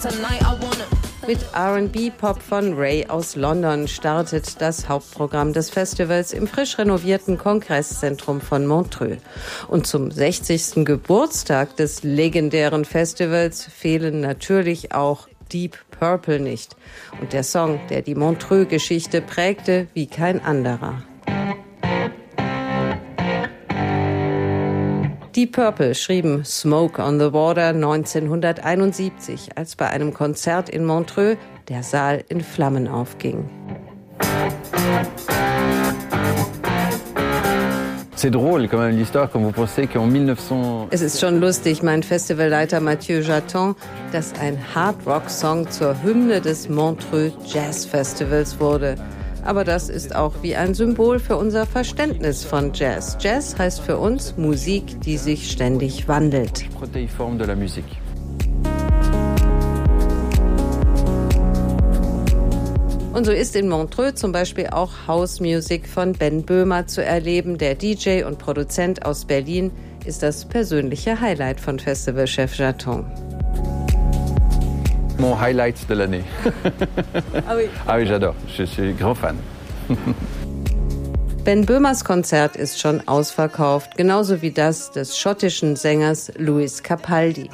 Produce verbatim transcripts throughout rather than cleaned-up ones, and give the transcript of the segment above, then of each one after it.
Mit R and B-Pop von Ray aus London startet das Hauptprogramm des Festivals im frisch renovierten Kongresszentrum von Montreux. Und zum sechzigsten Geburtstag des legendären Festivals fehlen natürlich auch Deep Purple nicht. Und der Song, der die Montreux-Geschichte prägte wie kein anderer. Deep Purple schrieben Smoke on the Water neunzehnhunderteinundsiebzig, als bei einem Konzert in Montreux der Saal in Flammen aufging. Es ist schon lustig, mein Festivalleiter Mathieu Jaton, dass ein Hard-Rock-Song zur Hymne des Montreux Jazz Festivals wurde. Aber das ist auch wie ein Symbol für unser Verständnis von Jazz. Jazz heißt für uns Musik, die sich ständig wandelt. Und so ist in Montreux zum Beispiel auch House Music von Ben Böhmer zu erleben. Der D J und Produzent aus Berlin ist das persönliche Highlight von Festivalchef Jaton. Mon highlight de l'année. Ah oui. Ah oui, j'adore. Je suis grand fan. Ben Böhmers Konzert ist schon ausverkauft, genauso wie das des schottischen Sängers Lewis Capaldi.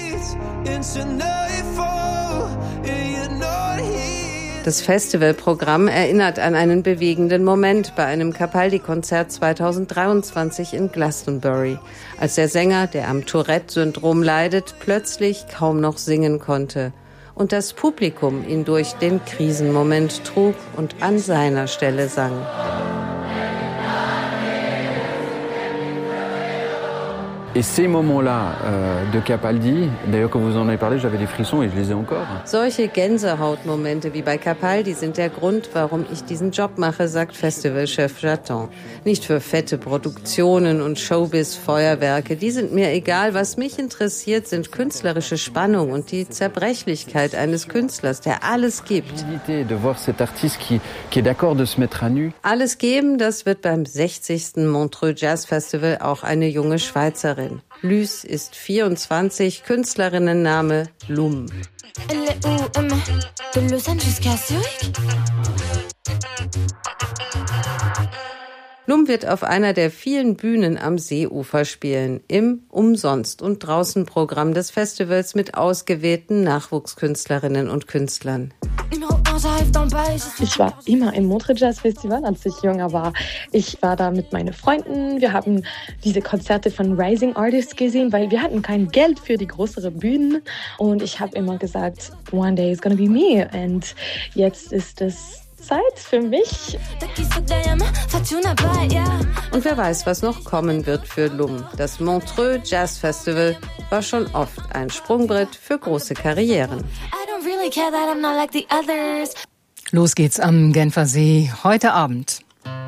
Das Festivalprogramm erinnert an einen bewegenden Moment bei einem Capaldi-Konzert zweitausenddreiundzwanzig in Glastonbury, als der Sänger, der am Tourette-Syndrom leidet, plötzlich kaum noch singen konnte und das Publikum ihn durch den Krisenmoment trug und an seiner Stelle sang. Et ces moments-là euh, de Capaldi, d'ailleurs quand vous en avez parlé, j'avais des frissons et je les ai encore. Solche Gänsehautmomente wie bei Capaldi sind der Grund, warum ich diesen Job mache, sagt Festivalchef Jaton. Nicht für fette Produktionen und Showbiz-Feuerwerke, die sind mir egal. Was mich interessiert, sind künstlerische Spannung und die Zerbrechlichkeit eines Künstlers, der alles gibt. Alles geben, das wird beim sechzigsten Montreux Jazz Festival auch eine junge Schweizerin. Lys ist vierundzwanzig, Künstlerinnenname Lum. Lum wird auf einer der vielen Bühnen am Seeufer spielen, im Umsonst- und Draußen-Programm des Festivals mit ausgewählten Nachwuchskünstlerinnen und Künstlern. Ich war immer im Montreux Jazz Festival, als ich jünger war. Ich war da mit meinen Freunden. Wir haben diese Konzerte von Rising Artists gesehen, weil wir hatten kein Geld für die größeren Bühnen. Und ich habe immer gesagt, one day it's gonna be me. Und jetzt ist es Zeit für mich. Und wer weiß, was noch kommen wird für Lum. Das Montreux Jazz Festival war schon oft ein Sprungbrett für große Karrieren. Los geht's am Genfersee heute Abend.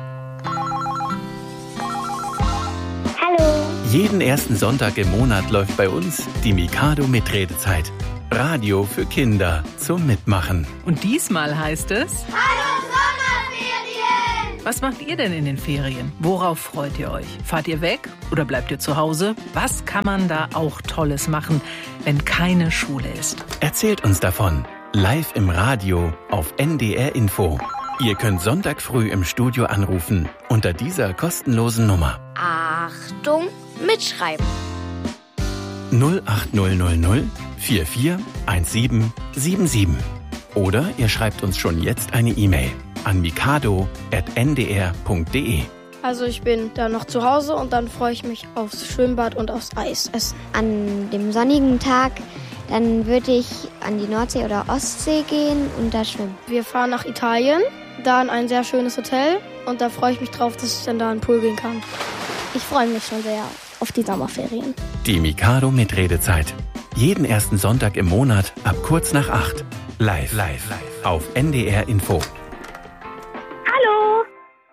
Hallo. Jeden ersten Sonntag im Monat läuft bei uns die Mikado Mitredezeit. Radio für Kinder zum Mitmachen. Und diesmal heißt es: Hallo Sommerferien! Was macht ihr denn in den Ferien? Worauf freut ihr euch? Fahrt ihr weg oder bleibt ihr zu Hause? Was kann man da auch Tolles machen, wenn keine Schule ist? Erzählt uns davon. Live im Radio auf N D R Info. Ihr könnt Sonntag früh im Studio anrufen unter dieser kostenlosen Nummer. Achtung, mitschreiben. null acht null null null vier vier eins sieben sieben sieben. Oder ihr schreibt uns schon jetzt eine E-Mail an mikado at n d r punkt d e. Also ich bin dann noch zu Hause und dann freue ich mich aufs Schwimmbad und aufs Eis essen. An dem sonnigen Tag, dann würde ich an die Nordsee oder Ostsee gehen und da schwimmen. Wir fahren nach Italien, da in ein sehr schönes Hotel und da freue ich mich drauf, dass ich dann da in den Pool gehen kann. Ich freue mich schon sehr auf die Sommerferien. Die Mikado Mitredezeit. Jeden ersten Sonntag im Monat ab kurz nach acht. Live, live, live auf N D R Info. Hallo.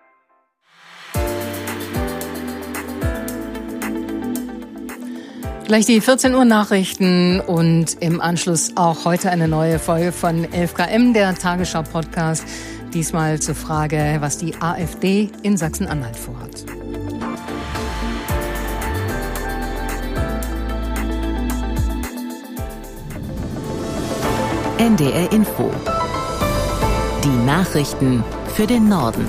Gleich die vierzehn Uhr Nachrichten und im Anschluss auch heute eine neue Folge von elf K M, der Tagesschau-Podcast. Diesmal zur Frage, was die AfD in Sachsen-Anhalt vorhat. N D R Info. Die Nachrichten für den Norden.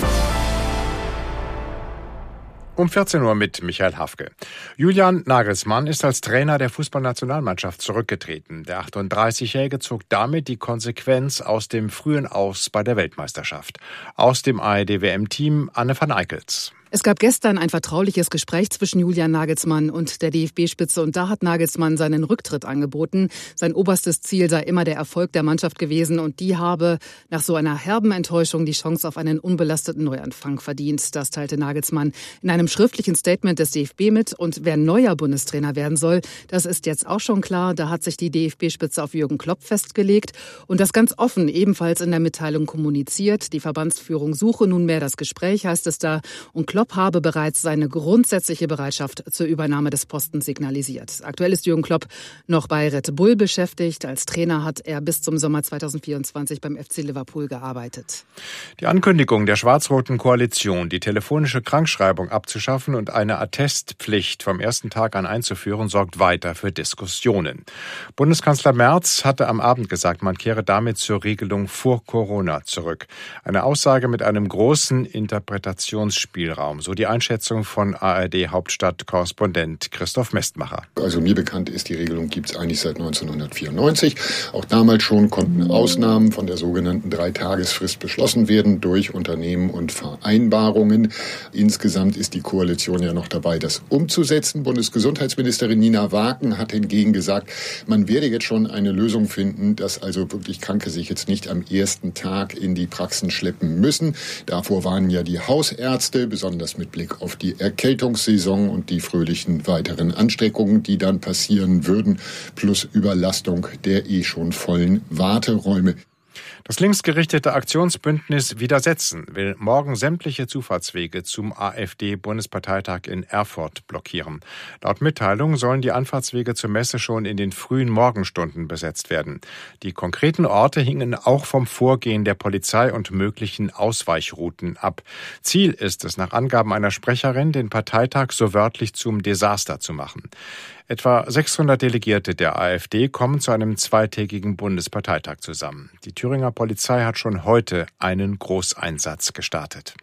Um vierzehn Uhr mit Michael Hafke. Julian Nagelsmann ist als Trainer der Fußballnationalmannschaft zurückgetreten. Der achtunddreißigjährige zog damit die Konsequenz aus dem frühen Aus bei der Weltmeisterschaft. Aus dem A R D-W M-Team Anne van Eickels. Es gab gestern ein vertrauliches Gespräch zwischen Julian Nagelsmann und der D F B-Spitze und da hat Nagelsmann seinen Rücktritt angeboten. Sein oberstes Ziel sei immer der Erfolg der Mannschaft gewesen und die habe nach so einer herben Enttäuschung die Chance auf einen unbelasteten Neuanfang verdient. Das teilte Nagelsmann in einem schriftlichen Statement des D F B mit und wer neuer Bundestrainer werden soll, das ist jetzt auch schon klar. Da hat sich die D F B-Spitze auf Jürgen Klopp festgelegt und das ganz offen ebenfalls in der Mitteilung kommuniziert. Die Verbandsführung suche nunmehr das Gespräch, heißt es da, und Klopp habe bereits seine grundsätzliche Bereitschaft zur Übernahme des Postens signalisiert. Aktuell ist Jürgen Klopp noch bei Red Bull beschäftigt. Als Trainer hat er bis zum Sommer zweitausendvierundzwanzig beim F C Liverpool gearbeitet. Die Ankündigung der schwarz-roten Koalition, die telefonische Krankschreibung abzuschaffen und eine Attestpflicht vom ersten Tag an einzuführen, sorgt weiter für Diskussionen. Bundeskanzler Merz hatte am Abend gesagt, man kehre damit zur Regelung vor Corona zurück. Eine Aussage mit einem großen Interpretationsspielraum. So die Einschätzung von A R D-Hauptstadt-Korrespondent Christoph Mestmacher. Also mir bekannt ist, die Regelung gibt es eigentlich seit neunzehnhundertvierundneunzig. Auch damals schon konnten Ausnahmen von der sogenannten Dreitagesfrist beschlossen werden durch Unternehmen und Vereinbarungen. Insgesamt ist die Koalition ja noch dabei, das umzusetzen. Bundesgesundheitsministerin Nina Waken hat hingegen gesagt, man werde jetzt schon eine Lösung finden, dass also wirklich Kranke sich jetzt nicht am ersten Tag in die Praxen schleppen müssen. Davor waren ja die Hausärzte, besonders mit Blick auf die Erkältungssaison und die fröhlichen weiteren Ansteckungen, die dann passieren würden, plus Überlastung der eh schon vollen Warteräume. Das linksgerichtete Aktionsbündnis Widersetzen will morgen sämtliche Zufahrtswege zum AfD-Bundesparteitag in Erfurt blockieren. Laut Mitteilung sollen die Anfahrtswege zur Messe schon in den frühen Morgenstunden besetzt werden. Die konkreten Orte hingen auch vom Vorgehen der Polizei und möglichen Ausweichrouten ab. Ziel ist es, nach Angaben einer Sprecherin, den Parteitag so wörtlich zum Desaster zu machen. Etwa sechshundert Delegierte der AfD kommen zu einem zweitägigen Bundesparteitag zusammen. Die Thüringer Polizei hat schon heute einen Großeinsatz gestartet.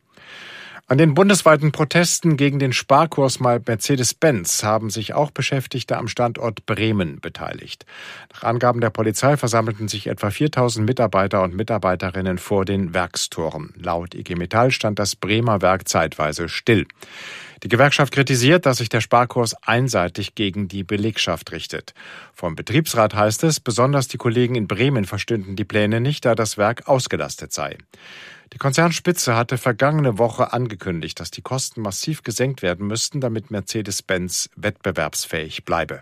An den bundesweiten Protesten gegen den Sparkurs bei Mercedes-Benz haben sich auch Beschäftigte am Standort Bremen beteiligt. Nach Angaben der Polizei versammelten sich etwa viertausend Mitarbeiter und Mitarbeiterinnen vor den Werkstoren. Laut I G Metall stand das Bremer Werk zeitweise still. Die Gewerkschaft kritisiert, dass sich der Sparkurs einseitig gegen die Belegschaft richtet. Vom Betriebsrat heißt es, besonders die Kollegen in Bremen verstünden die Pläne nicht, da das Werk ausgelastet sei. Die Konzernspitze hatte vergangene Woche angekündigt, dass die Kosten massiv gesenkt werden müssten, damit Mercedes-Benz wettbewerbsfähig bleibe.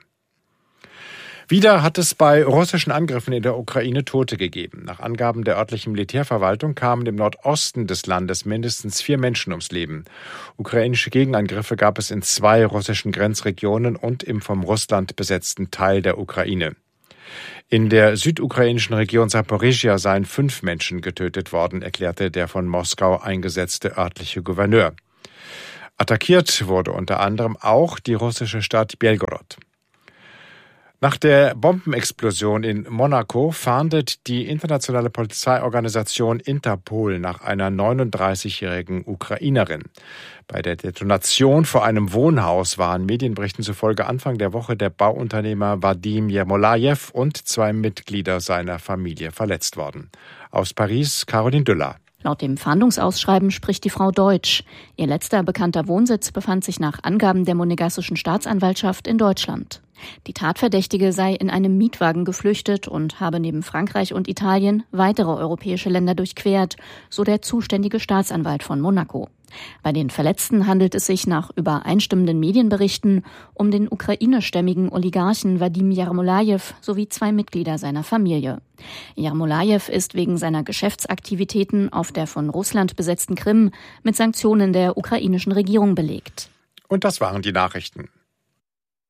Wieder hat es bei russischen Angriffen in der Ukraine Tote gegeben. Nach Angaben der örtlichen Militärverwaltung kamen im Nordosten des Landes mindestens vier Menschen ums Leben. Ukrainische Gegenangriffe gab es in zwei russischen Grenzregionen und im vom Russland besetzten Teil der Ukraine. In der südukrainischen Region Saporizhia seien fünf Menschen getötet worden, erklärte der von Moskau eingesetzte örtliche Gouverneur. Attackiert wurde unter anderem auch die russische Stadt Belgorod. Nach der Bombenexplosion in Monaco fahndet die internationale Polizeiorganisation Interpol nach einer neununddreißigjährigen Ukrainerin. Bei der Detonation vor einem Wohnhaus waren Medienberichten zufolge Anfang der Woche der Bauunternehmer Wadim Jermolajew und zwei Mitglieder seiner Familie verletzt worden. Aus Paris, Caroline Düller. Laut dem Fahndungsausschreiben spricht die Frau Deutsch. Ihr letzter bekannter Wohnsitz befand sich nach Angaben der monegassischen Staatsanwaltschaft in Deutschland. Die Tatverdächtige sei in einem Mietwagen geflüchtet und habe neben Frankreich und Italien weitere europäische Länder durchquert, so der zuständige Staatsanwalt von Monaco. Bei den Verletzten handelt es sich nach übereinstimmenden Medienberichten um den ukrainischstämmigen Oligarchen Wadim Jermolajew sowie zwei Mitglieder seiner Familie. Jermolajew ist wegen seiner Geschäftsaktivitäten auf der von Russland besetzten Krim mit Sanktionen der ukrainischen Regierung belegt. Und das waren die Nachrichten.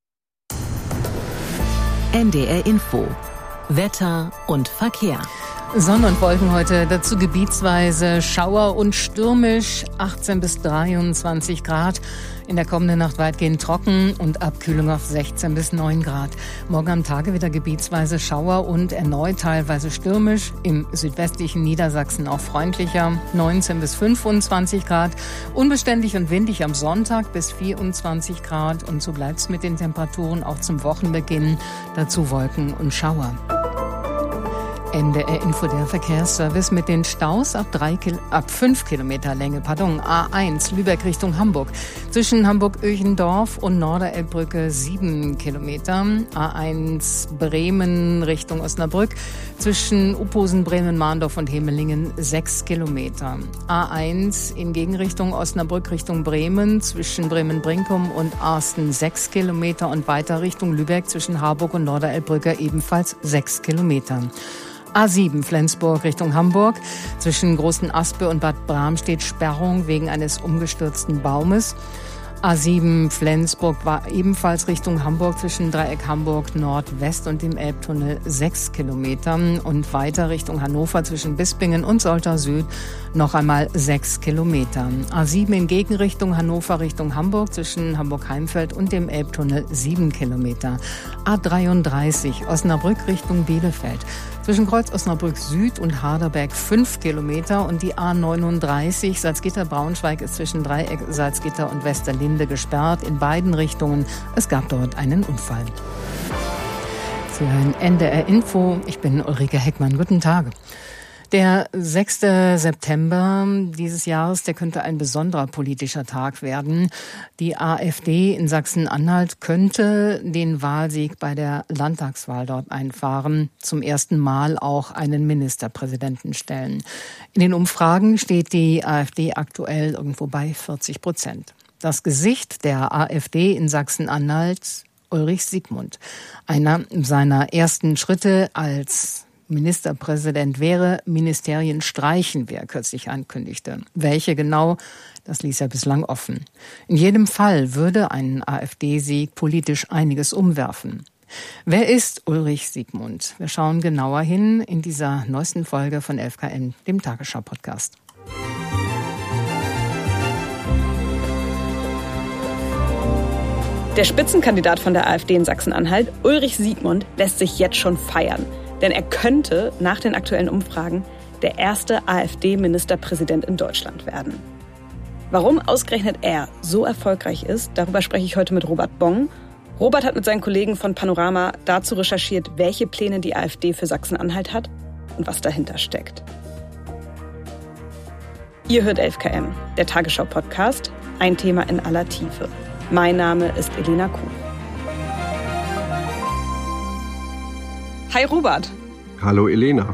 N D R Info. Wetter und Verkehr. Sonne und Wolken heute, dazu gebietsweise Schauer und stürmisch, achtzehn bis dreiundzwanzig Grad. In der kommenden Nacht weitgehend trocken und Abkühlung auf sechzehn bis neun Grad. Morgen am Tage wieder gebietsweise Schauer und erneut teilweise stürmisch. Im südwestlichen Niedersachsen auch freundlicher, neunzehn bis fünfundzwanzig Grad. Unbeständig und windig am Sonntag bis vierundzwanzig Grad. Und so bleibt es mit den Temperaturen auch zum Wochenbeginn. Dazu Wolken und Schauer. N D R Info, der Verkehrsservice mit den Staus ab, drei, ab fünf Kilometer Länge. Pardon, A eins Lübeck Richtung Hamburg. Zwischen Hamburg-Öchendorf und Norderelbbrücke sieben Kilometer. A eins Bremen Richtung Osnabrück. Zwischen Uphosen, Bremen, Mahndorf und Hemelingen sechs Kilometer. A eins in Gegenrichtung Osnabrück Richtung Bremen. Zwischen Bremen-Brinkum und Arsten sechs Kilometer. Und weiter Richtung Lübeck zwischen Harburg und Norderelbbrücke ebenfalls sechs Kilometer. A sieben Flensburg Richtung Hamburg. Zwischen Großen Aspe und Bad Bramstedt Sperrung wegen eines umgestürzten Baumes. A sieben Flensburg war ebenfalls Richtung Hamburg zwischen Dreieck Hamburg Nordwest und dem Elbtunnel sechs Kilometer. Und weiter Richtung Hannover zwischen Bispingen und Soltau Süd noch einmal sechs Kilometer. A sieben in Gegenrichtung Hannover Richtung Hamburg zwischen Hamburg-Heimfeld und dem Elbtunnel sieben Kilometer. A dreiunddreißig Osnabrück Richtung Bielefeld. Zwischen Kreuz Osnabrück Süd und Harderberg fünf Kilometer und die A neununddreißig Salzgitter-Braunschweig ist zwischen Dreieck Salzgitter und Westerlinde gesperrt in beiden Richtungen. Es gab dort einen Unfall. Sie hören N D R Info. Ich bin Ulrike Heckmann. Guten Tag. Der sechster September dieses Jahres, der könnte ein besonderer politischer Tag werden. Die AfD in Sachsen-Anhalt könnte den Wahlsieg bei der Landtagswahl dort einfahren, zum ersten Mal auch einen Ministerpräsidenten stellen. In den Umfragen steht die AfD aktuell irgendwo bei vierzig Prozent. Das Gesicht der AfD in Sachsen-Anhalt, Ulrich Siegmund. Einer seiner ersten Schritte als Ministerpräsident wäre, Ministerien streichen, wie er kürzlich ankündigte. Welche genau, das ließ er bislang offen. In jedem Fall würde ein AfD-Sieg politisch einiges umwerfen. Wer ist Ulrich Siegmund? Wir schauen genauer hin in dieser neuesten Folge von elf K M, dem Tagesschau-Podcast. Der Spitzenkandidat von der AfD in Sachsen-Anhalt, Ulrich Siegmund, lässt sich jetzt schon feiern. Denn er könnte nach den aktuellen Umfragen der erste AfD-Ministerpräsident in Deutschland werden. Warum ausgerechnet er so erfolgreich ist, darüber spreche ich heute mit Robert Bong. Robert hat mit seinen Kollegen von Panorama dazu recherchiert, welche Pläne die AfD für Sachsen-Anhalt hat und was dahinter steckt. Ihr hört elf K M, der Tagesschau-Podcast, ein Thema in aller Tiefe. Mein Name ist Elena Kuhn. Hi Robert. Hallo Elena.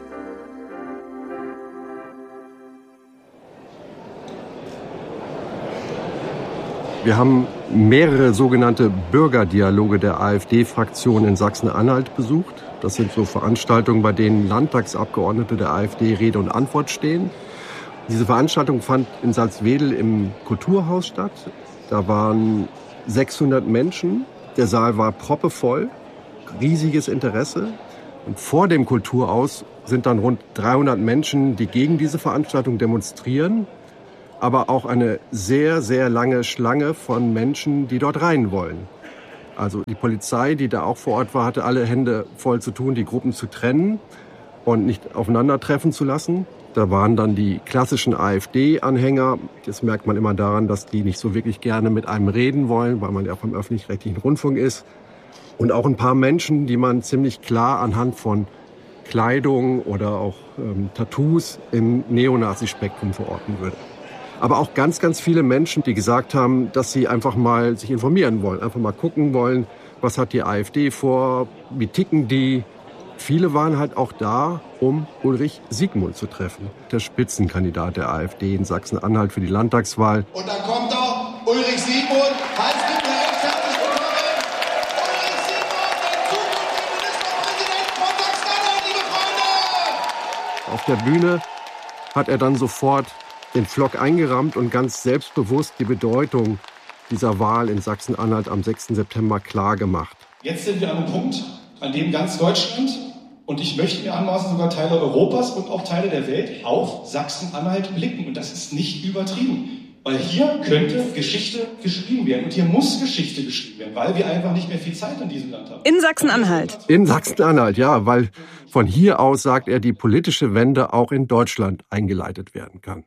Wir haben mehrere sogenannte Bürgerdialoge der AfD-Fraktion in Sachsen-Anhalt besucht. Das sind so Veranstaltungen, bei denen Landtagsabgeordnete der AfD Rede und Antwort stehen. Diese Veranstaltung fand in Salzwedel im Kulturhaus statt. Da waren sechshundert Menschen. Der Saal war proppevoll. Riesiges Interesse. Und vor dem Kulturhaus sind dann rund dreihundert Menschen, die gegen diese Veranstaltung demonstrieren, aber auch eine sehr, sehr lange Schlange von Menschen, die dort rein wollen. Also die Polizei, die da auch vor Ort war, hatte alle Hände voll zu tun, die Gruppen zu trennen und nicht aufeinandertreffen zu lassen. Da waren dann die klassischen AfD-Anhänger. Das merkt man immer daran, dass die nicht so wirklich gerne mit einem reden wollen, weil man ja vom öffentlich-rechtlichen Rundfunk ist. Und auch ein paar Menschen, die man ziemlich klar anhand von Kleidung oder auch ähm, Tattoos im Neonazi-Spektrum verorten würde. Aber auch ganz, ganz viele Menschen, die gesagt haben, dass sie einfach mal sich informieren wollen, einfach mal gucken wollen, was hat die AfD vor, wie ticken die. Viele waren halt auch da, um Ulrich Siegmund zu treffen, der Spitzenkandidat der AfD in Sachsen-Anhalt für die Landtagswahl. Und dann kommt auch Ulrich Siegmund. Auf der Bühne hat er dann sofort den Pflock eingerammt und ganz selbstbewusst die Bedeutung dieser Wahl in Sachsen-Anhalt am sechsten September klar gemacht. Jetzt sind wir an einem Punkt, an dem ganz Deutschland Und ich möchte mir anmaßen, sogar Teile Europas und auch Teile der Welt auf Sachsen-Anhalt blicken. Und das ist nicht übertrieben. Weil hier könnte Geschichte geschrieben werden. Und hier muss Geschichte geschrieben werden, weil wir einfach nicht mehr viel Zeit in diesem Land haben. In Sachsen-Anhalt. In Sachsen-Anhalt, ja, weil von hier aus, sagt er, die politische Wende auch in Deutschland eingeleitet werden kann.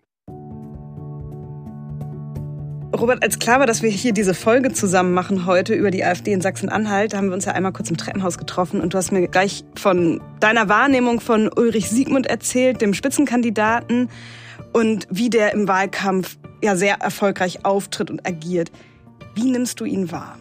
Robert, als klar war, dass wir hier diese Folge zusammen machen heute über die AfD in Sachsen-Anhalt, haben wir uns ja einmal kurz im Treppenhaus getroffen und du hast mir gleich von deiner Wahrnehmung von Ulrich Siegmund erzählt, dem Spitzenkandidaten, und wie der im Wahlkampf ja sehr erfolgreich auftritt und agiert. Wie nimmst du ihn wahr?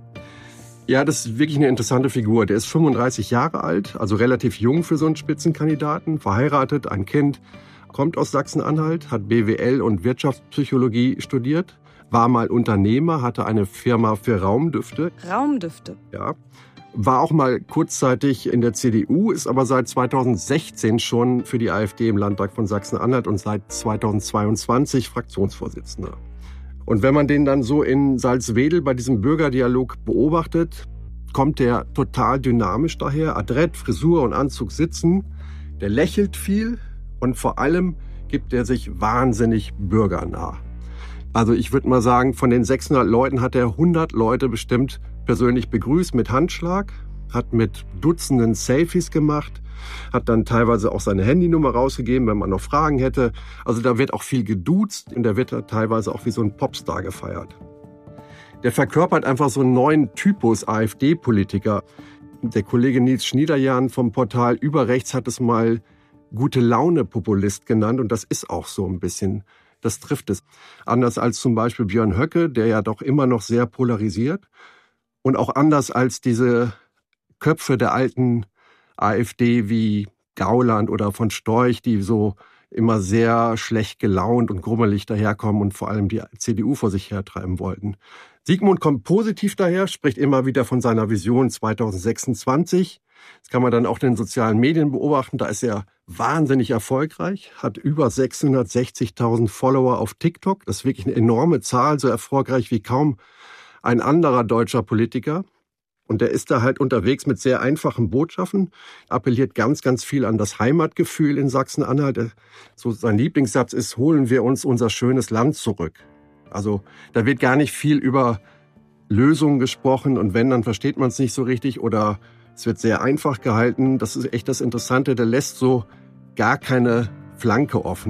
Ja, das ist wirklich eine interessante Figur. Der ist fünfunddreißig Jahre alt, also relativ jung für so einen Spitzenkandidaten, verheiratet, ein Kind, kommt aus Sachsen-Anhalt, hat B W L und Wirtschaftspsychologie studiert, war mal Unternehmer, hatte eine Firma für Raumdüfte. Raumdüfte? Ja. War auch mal kurzzeitig in der C D U, ist aber seit zweitausendsechzehn schon für die AfD im Landtag von Sachsen-Anhalt und seit zweitausendzweiundzwanzig Fraktionsvorsitzender. Und wenn man den dann so in Salzwedel bei diesem Bürgerdialog beobachtet, kommt der total dynamisch daher, adrett, Frisur und Anzug sitzen, der lächelt viel und vor allem gibt er sich wahnsinnig bürgernah. Also ich würde mal sagen, von den sechshundert Leuten hat er hundert Leute bestimmt persönlich begrüßt mit Handschlag, hat mit Dutzenden Selfies gemacht, hat dann teilweise auch seine Handynummer rausgegeben, wenn man noch Fragen hätte. Also da wird auch viel geduzt und da wird er teilweise auch wie so ein Popstar gefeiert. Der verkörpert einfach so einen neuen Typus AfD-Politiker. Der Kollege Nils Schniederjahn vom Portal Überrechts hat es mal Gute-Laune-Populist genannt und das ist auch so ein bisschen. Das trifft es. Anders als zum Beispiel Björn Höcke, der ja doch immer noch sehr polarisiert. Und auch anders als diese Köpfe der alten AfD wie Gauland oder von Storch, die so immer sehr schlecht gelaunt und grummelig daherkommen und vor allem die C D U vor sich hertreiben wollten. Siegmund kommt positiv daher, spricht immer wieder von seiner Vision zweitausendsechsundzwanzig. Das kann man dann auch in den sozialen Medien beobachten. Da ist er wahnsinnig erfolgreich, hat über sechshundertsechzigtausend Follower auf TikTok. Das ist wirklich eine enorme Zahl, so erfolgreich wie kaum ein anderer deutscher Politiker. Und der ist da halt unterwegs mit sehr einfachen Botschaften, appelliert ganz, ganz viel an das Heimatgefühl in Sachsen-Anhalt. So sein Lieblingssatz ist, holen wir uns unser schönes Land zurück. Also da wird gar nicht viel über Lösungen gesprochen und wenn, dann versteht man es nicht so richtig oder es wird sehr einfach gehalten. Das ist echt das Interessante, der lässt so gar keine Flanke offen.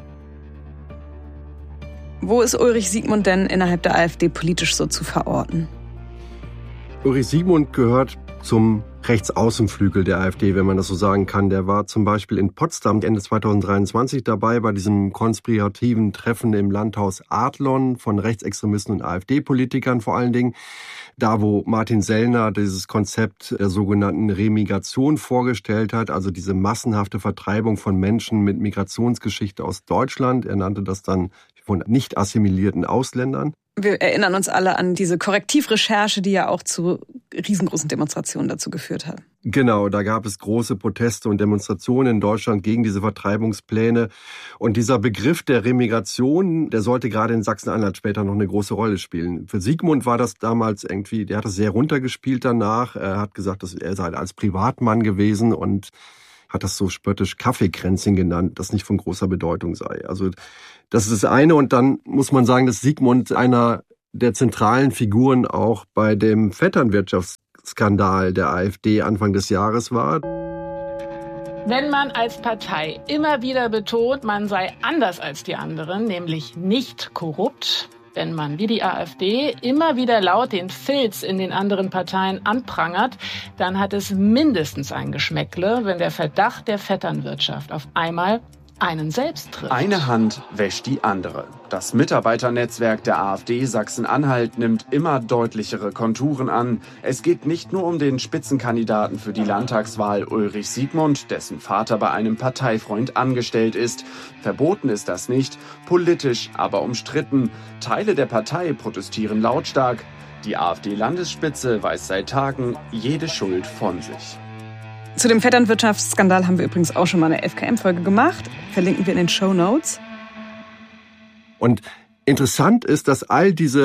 Wo ist Ulrich Siegmund denn innerhalb der AfD politisch so zu verorten? Ulrich Siegmund gehört zum Rechtsaußenflügel der AfD, wenn man das so sagen kann. Der war zum Beispiel in Potsdam Ende zweitausenddreiundzwanzig dabei bei diesem konspirativen Treffen im Landhaus Adlon von Rechtsextremisten und AfD-Politikern vor allen Dingen. Da, wo Martin Sellner dieses Konzept der sogenannten Remigration vorgestellt hat, also diese massenhafte Vertreibung von Menschen mit Migrationsgeschichte aus Deutschland. Er nannte das dann von nicht assimilierten Ausländern. Wir erinnern uns alle an diese Korrektivrecherche, die ja auch zu riesengroßen Demonstrationen dazu geführt hat. Genau, da gab es große Proteste und Demonstrationen in Deutschland gegen diese Vertreibungspläne. Und dieser Begriff der Remigration, der sollte gerade in Sachsen-Anhalt später noch eine große Rolle spielen. Für Siegmund war das damals irgendwie, der hat das sehr runtergespielt danach. Er hat gesagt, dass er sei als Privatmann gewesen und hat das so spöttisch Kaffeekränzchen genannt, das nicht von großer Bedeutung sei. Also das ist das eine. Und dann muss man sagen, dass Siegmund einer der zentralen Figuren auch bei dem Vetternwirtschaftsskandal der AfD Anfang des Jahres war. Wenn man als Partei immer wieder betont, man sei anders als die anderen, nämlich nicht korrupt, wenn man wie die AfD immer wieder laut den Filz in den anderen Parteien anprangert, dann hat es mindestens ein Geschmäckle, wenn der Verdacht der Vetternwirtschaft auf einmal einen selbst trifft. Eine Hand wäscht die andere. Das Mitarbeiternetzwerk der AfD Sachsen-Anhalt nimmt immer deutlichere Konturen an. Es geht nicht nur um den Spitzenkandidaten für die Landtagswahl Ulrich Siegmund, dessen Vater bei einem Parteifreund angestellt ist. Verboten ist das nicht, politisch aber umstritten. Teile der Partei protestieren lautstark. Die AfD-Landesspitze weiß seit Tagen jede Schuld von sich. Zu dem Vetternwirtschaftsskandal haben wir übrigens auch schon mal eine F K M-Folge gemacht. Verlinken wir in den Shownotes. Und interessant ist, dass all diese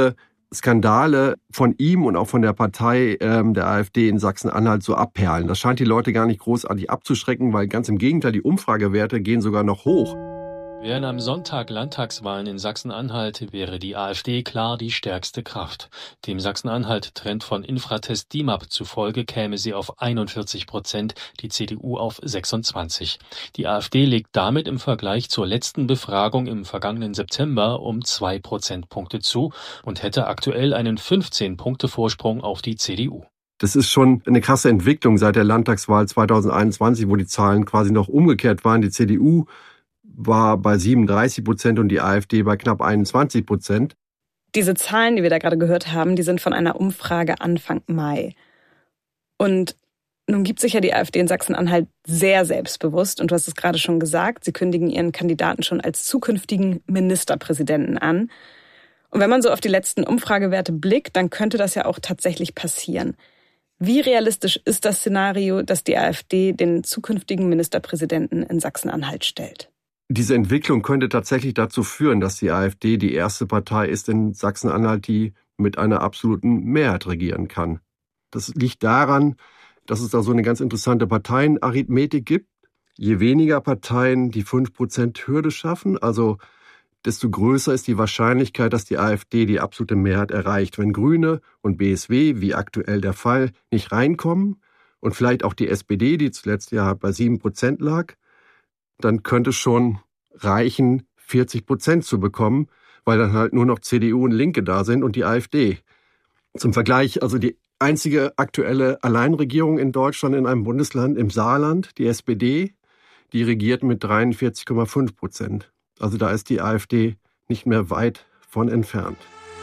Skandale von ihm und auch von der Partei ähm, der AfD in Sachsen-Anhalt so abperlen. Das scheint die Leute gar nicht großartig abzuschrecken, weil ganz im Gegenteil, die Umfragewerte gehen sogar noch hoch. Wären am Sonntag Landtagswahlen in Sachsen-Anhalt, wäre die AfD klar die stärkste Kraft. Dem Sachsen-Anhalt-Trend von Infratest D I M A P zufolge käme sie auf einundvierzig Prozent, die C D U auf sechsundzwanzig. Die AfD legt damit im Vergleich zur letzten Befragung im vergangenen September um zwei Prozentpunkte zu und hätte aktuell einen fünfzehn-Punkte-Vorsprung auf die C D U. Das ist schon eine krasse Entwicklung seit der Landtagswahl zweitausendeinundzwanzig, wo die Zahlen quasi noch umgekehrt waren. Die C D U war bei siebenunddreißig Prozent und die AfD bei knapp einundzwanzig Prozent. Diese Zahlen, die wir da gerade gehört haben, die sind von einer Umfrage Anfang Mai. Und nun gibt sich ja die AfD in Sachsen-Anhalt sehr selbstbewusst. Und du hast es gerade schon gesagt, sie kündigen ihren Kandidaten schon als zukünftigen Ministerpräsidenten an. Und wenn man so auf die letzten Umfragewerte blickt, dann könnte das ja auch tatsächlich passieren. Wie realistisch ist das Szenario, dass die AfD den zukünftigen Ministerpräsidenten in Sachsen-Anhalt stellt? Diese Entwicklung könnte tatsächlich dazu führen, dass die AfD die erste Partei ist in Sachsen-Anhalt, die mit einer absoluten Mehrheit regieren kann. Das liegt daran, dass es da so eine ganz interessante Parteienarithmetik gibt. Je weniger Parteien die fünf Prozent Hürde schaffen, also desto größer ist die Wahrscheinlichkeit, dass die AfD die absolute Mehrheit erreicht. Wenn Grüne und B S W, wie aktuell der Fall, nicht reinkommen und vielleicht auch die S P D, die zuletzt ja bei sieben Prozent lag, dann könnte schon reichen, vierzig Prozent zu bekommen, weil dann halt nur noch C D U und Linke da sind und die AfD. Zum Vergleich, also die einzige aktuelle Alleinregierung in Deutschland in einem Bundesland im Saarland, die S P D, die regiert mit dreiundvierzig Komma fünf Prozent. Also da ist die AfD nicht mehr weit von entfernt.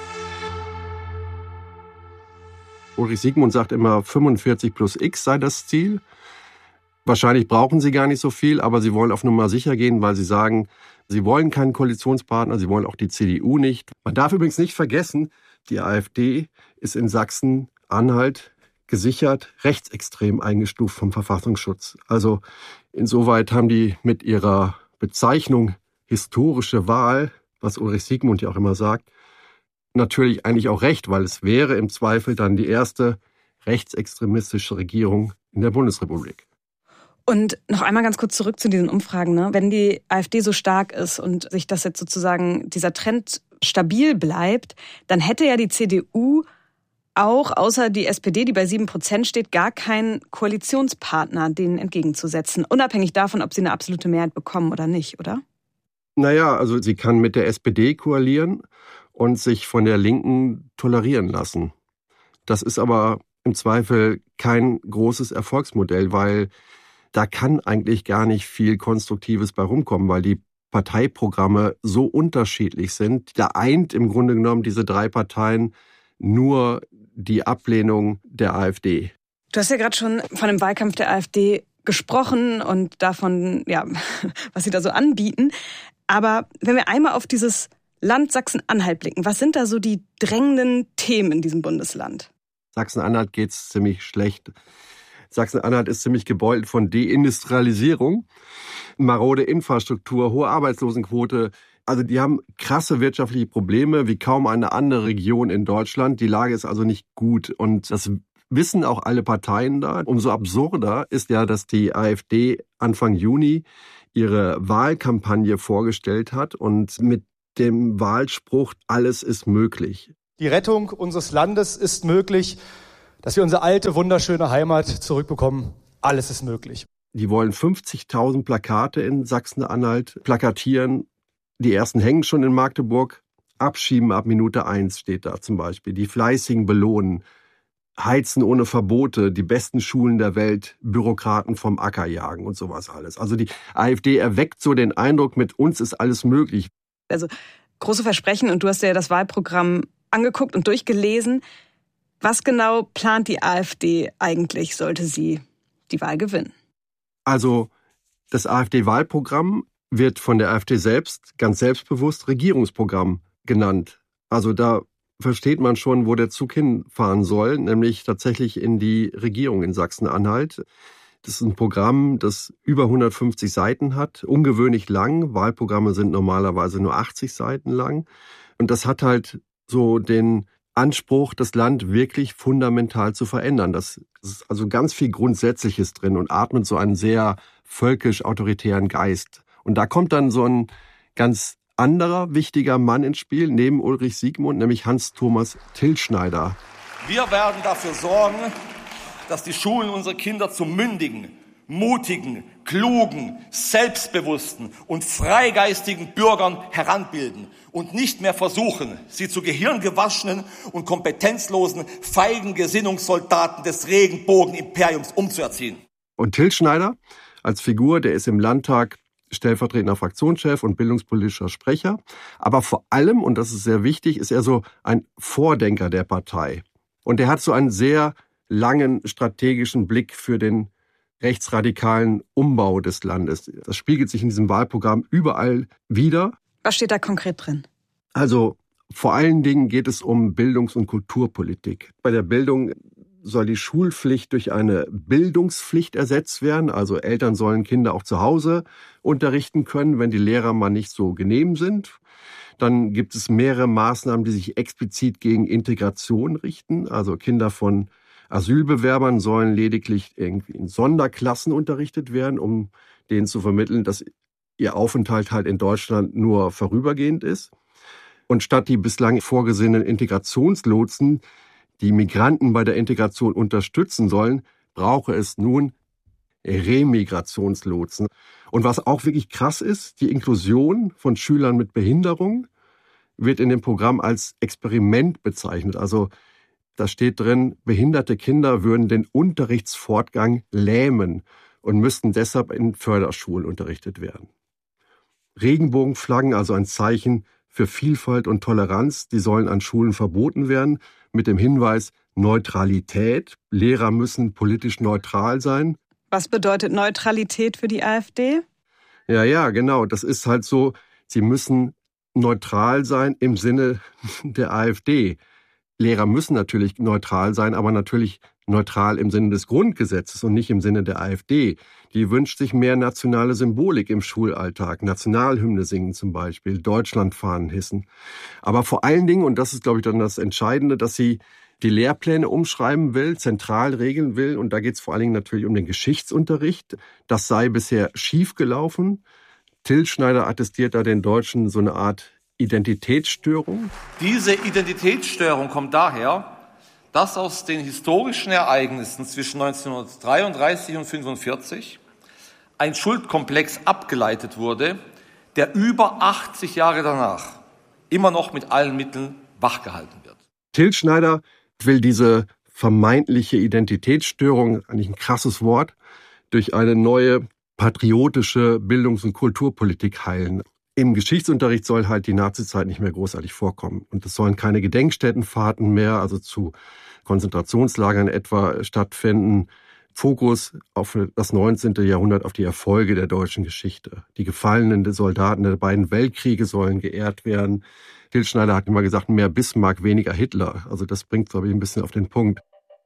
Ulrich Siegmund sagt immer, fünfundvierzig plus X sei das Ziel. Wahrscheinlich brauchen sie gar nicht so viel, aber sie wollen auf Nummer sicher gehen, weil sie sagen, sie wollen keinen Koalitionspartner, sie wollen auch die C D U nicht. Man darf übrigens nicht vergessen, die AfD ist in Sachsen-Anhalt gesichert rechtsextrem eingestuft vom Verfassungsschutz. Also insoweit haben die mit ihrer Bezeichnung historische Wahl, was Ulrich Siegmund ja auch immer sagt, natürlich eigentlich auch recht, weil es wäre im Zweifel dann die erste rechtsextremistische Regierung in der Bundesrepublik. Und noch einmal ganz kurz zurück zu diesen Umfragen, ne? Wenn die AfD so stark ist und sich das jetzt sozusagen, dieser Trend stabil bleibt, dann hätte ja die C D U auch, außer die S P D, die bei sieben Prozent steht, gar keinen Koalitionspartner denen entgegenzusetzen, unabhängig davon, ob sie eine absolute Mehrheit bekommen oder nicht, oder? Naja, also sie kann mit der S P D koalieren und sich von der Linken tolerieren lassen. Das ist aber im Zweifel kein großes Erfolgsmodell, weil da kann eigentlich gar nicht viel Konstruktives bei rumkommen, weil die Parteiprogramme so unterschiedlich sind. Da eint im Grunde genommen diese drei Parteien nur die Ablehnung der AfD. Du hast ja gerade schon von dem Wahlkampf der AfD gesprochen und davon, ja, was sie da so anbieten. Aber wenn wir einmal auf dieses Land Sachsen-Anhalt blicken, was sind da so die drängenden Themen in diesem Bundesland? Sachsen-Anhalt geht's ziemlich schlecht. Sachsen-Anhalt ist ziemlich gebeutelt von Deindustrialisierung, marode Infrastruktur, hohe Arbeitslosenquote. Also die haben krasse wirtschaftliche Probleme wie kaum eine andere Region in Deutschland. Die Lage ist also nicht gut und das wissen auch alle Parteien da. Umso absurder ist ja, dass die AfD Anfang Juni ihre Wahlkampagne vorgestellt hat und mit dem Wahlspruch, alles ist möglich. Die Rettung unseres Landes ist möglich. Dass wir unsere alte, wunderschöne Heimat zurückbekommen, alles ist möglich. Die wollen fünfzigtausend Plakate in Sachsen-Anhalt plakatieren. Die ersten hängen schon in Magdeburg. Abschieben ab Minute eins steht da zum Beispiel. Die Fleißigen belohnen. Heizen ohne Verbote. Die besten Schulen der Welt. Bürokraten vom Acker jagen und sowas alles. Also die AfD erweckt so den Eindruck, mit uns ist alles möglich. Also große Versprechen und du hast ja das Wahlprogramm angeguckt und durchgelesen. Was genau plant die AfD eigentlich, sollte sie die Wahl gewinnen? Also das AfD-Wahlprogramm wird von der AfD selbst ganz selbstbewusst Regierungsprogramm genannt. Also da versteht man schon, wo der Zug hinfahren soll, nämlich tatsächlich in die Regierung in Sachsen-Anhalt. Das ist ein Programm, das über hundertfünfzig Seiten hat, ungewöhnlich lang. Wahlprogramme sind normalerweise nur achtzig Seiten lang. Und das hat halt so den Anspruch, das Land wirklich fundamental zu verändern. Das ist also ganz viel Grundsätzliches drin und atmet so einen sehr völkisch-autoritären Geist. Und da kommt dann so ein ganz anderer wichtiger Mann ins Spiel, neben Ulrich Siegmund, nämlich Hans-Thomas Tilschneider. Wir werden dafür sorgen, dass die Schulen unsere Kinder zu mündigen, mutigen, klugen, selbstbewussten und freigeistigen Bürgern heranbilden und nicht mehr versuchen, sie zu gehirngewaschenen und kompetenzlosen, feigen Gesinnungssoldaten des Regenbogenimperiums umzuerziehen. Und Tilschneider als Figur, der ist im Landtag stellvertretender Fraktionschef und bildungspolitischer Sprecher. Aber vor allem, und das ist sehr wichtig, ist er so ein Vordenker der Partei. Und er hat so einen sehr langen strategischen Blick für den rechtsradikalen Umbau des Landes. Das spiegelt sich in diesem Wahlprogramm überall wider. Was steht da konkret drin? Also vor allen Dingen geht es um Bildungs- und Kulturpolitik. Bei der Bildung soll die Schulpflicht durch eine Bildungspflicht ersetzt werden. Also Eltern sollen Kinder auch zu Hause unterrichten können, wenn die Lehrer mal nicht so genehm sind. Dann gibt es mehrere Maßnahmen, die sich explizit gegen Integration richten. Also Kinder von Asylbewerbern sollen lediglich irgendwie in Sonderklassen unterrichtet werden, um denen zu vermitteln, dass ihr Aufenthalt halt in Deutschland nur vorübergehend ist. Und statt die bislang vorgesehenen Integrationslotsen, die Migranten bei der Integration unterstützen sollen, brauche es nun Remigrationslotsen. Und was auch wirklich krass ist, die Inklusion von Schülern mit Behinderung wird in dem Programm als Experiment bezeichnet. Also da steht drin, behinderte Kinder würden den Unterrichtsfortgang lähmen und müssten deshalb in Förderschulen unterrichtet werden. Regenbogenflaggen, also ein Zeichen für Vielfalt und Toleranz, die sollen an Schulen verboten werden, mit dem Hinweis Neutralität. Lehrer müssen politisch neutral sein. Was bedeutet Neutralität für die AfD? Ja, ja, genau. Das ist halt so, sie müssen neutral sein im Sinne der AfD. Lehrer müssen natürlich neutral sein, aber natürlich neutral im Sinne des Grundgesetzes und nicht im Sinne der AfD. Die wünscht sich mehr nationale Symbolik im Schulalltag. Nationalhymne singen zum Beispiel, Deutschlandfahnen hissen. Aber vor allen Dingen, und das ist, glaube ich, dann das Entscheidende, dass sie die Lehrpläne umschreiben will, zentral regeln will. Und da geht es vor allen Dingen natürlich um den Geschichtsunterricht. Das sei bisher schief gelaufen. Tilschneider attestiert da den Deutschen so eine Art Identitätsstörung. Diese Identitätsstörung kommt daher, dass aus den historischen Ereignissen zwischen neunzehnhundertdreiunddreißig und fünfundvierzig ein Schuldkomplex abgeleitet wurde, der über achtzig Jahre danach immer noch mit allen Mitteln wachgehalten wird. Tilschneider will diese vermeintliche Identitätsstörung, eigentlich ein krasses Wort, durch eine neue patriotische Bildungs- und Kulturpolitik heilen. Im Geschichtsunterricht soll halt die Nazizeit nicht mehr großartig vorkommen. Und es sollen keine Gedenkstättenfahrten mehr, also zu Konzentrationslagern etwa, stattfinden. Fokus auf das neunzehnte Jahrhundert, auf die Erfolge der deutschen Geschichte. Die Gefallenen der Soldaten der beiden Weltkriege sollen geehrt werden. Tilschneider hat immer gesagt, mehr Bismarck, weniger Hitler. Also das bringt, glaube ich, ein bisschen auf den Punkt.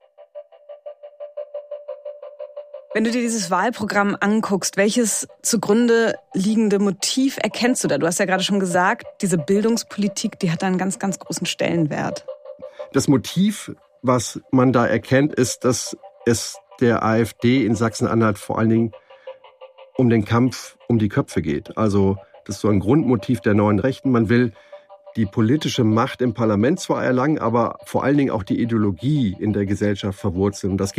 Wenn du dir dieses Wahlprogramm anguckst, welches zugrunde liegende Motiv erkennst du da? Du hast ja gerade schon gesagt, diese Bildungspolitik, die hat da einen ganz, ganz großen Stellenwert. Das Motiv, was man da erkennt, ist, dass es der AfD in Sachsen-Anhalt vor allen Dingen um den Kampf um die Köpfe geht. Also das ist so ein Grundmotiv der neuen Rechten. Man will die politische Macht im Parlament zwar erlangen, aber vor allen Dingen auch die Ideologie in der Gesellschaft verwurzeln. Das